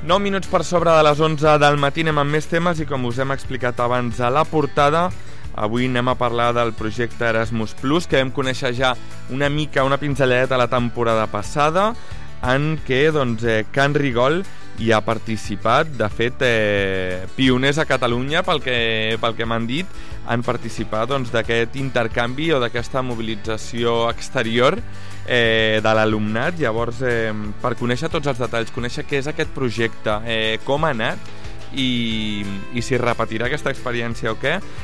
9 minuts per sobre de les 11 del matí, anem amb més temes i com us hem explicat abans a la portada, avui anem a parlar del projecte Erasmus+, que vam conèixer ja una pinzelladeta la temporada passada, en què Can Rigol hi ha participat. De fet, pioners a Catalunya, pel que m'han dit, han participat d'aquest intercanvi o d'aquesta mobilització exterior de l'alumnat. Llavors, per conèixer tots els detalls, conèixer què és aquest projecte, com ha anat i si repetirà aquesta experiència o què,